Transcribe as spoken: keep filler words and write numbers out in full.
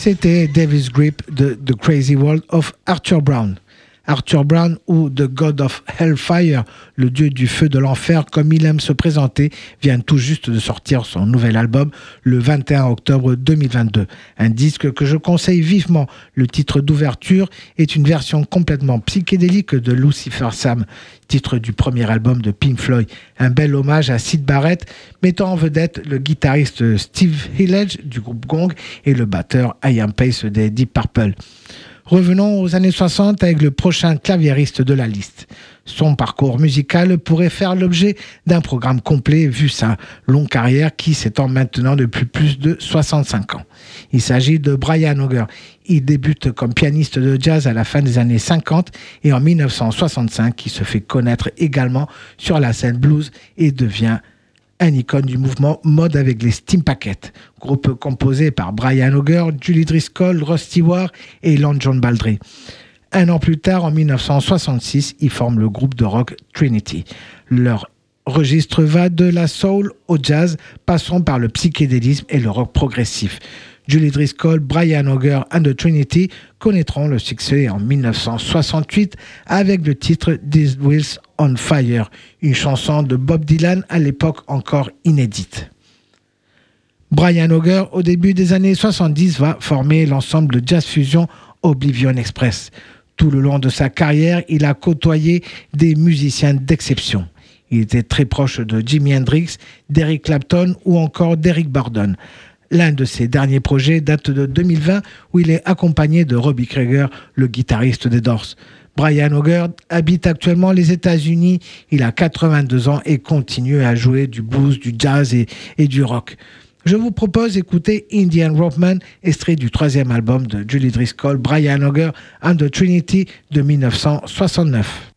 C'était Devil's Grip de The Crazy World of Arthur Brown. Arthur Brown, ou The God of Hellfire, le dieu du feu de l'enfer, comme il aime se présenter, vient tout juste de sortir son nouvel album le vingt et un octobre deux mille vingt-deux. Un disque que je conseille vivement. Le titre d'ouverture est une version complètement psychédélique de Lucifer Sam, titre du premier album de Pink Floyd. Un bel hommage à Syd Barrett, mettant en vedette le guitariste Steve Hillage du groupe Gong et le batteur Ian Pace des Deep Purple. Revenons aux années soixante avec le prochain claviériste de la liste. Son parcours musical pourrait faire l'objet d'un programme complet vu sa longue carrière qui s'étend maintenant depuis plus de soixante-cinq ans. Il s'agit de Brian Auger. Il débute comme pianiste de jazz à la fin des années cinquante et en dix-neuf cent soixante-cinq, il se fait connaître également sur la scène blues et devient un icône du mouvement mode avec les Steam Packet, groupe composé par Brian Auger, Julie Driscoll, Ross Stewart et Lon John Baldry. Un an plus tard, en dix-neuf cent soixante-six, ils forment le groupe de rock Trinity. Leur registre va de la soul au jazz, passant par le psychédélisme et le rock progressif. Julie Driscoll, Brian Auger and the Trinity connaîtront le succès en dix-neuf cent soixante-huit avec le titre These Wheels on Fire, une chanson de Bob Dylan à l'époque encore inédite. Brian Auger, au début des années soixante-dix, va former l'ensemble de jazz fusion Oblivion Express. Tout le long de sa carrière, il a côtoyé des musiciens d'exception. Il était très proche de Jimi Hendrix, d'Eric Clapton ou encore d'Eric Burdon. L'un de ses derniers projets date de deux mille vingt où il est accompagné de Robbie Krieger, le guitariste des Doors. Brian Auger habite actuellement les États-Unis. Il a quatre-vingt-deux ans et continue à jouer du blues, du jazz et, et du rock. Je vous propose d'écouter Indian Ropeman, extrait du troisième album de Julie Driscoll, Brian Auger and the Trinity de dix-neuf cent soixante-neuf.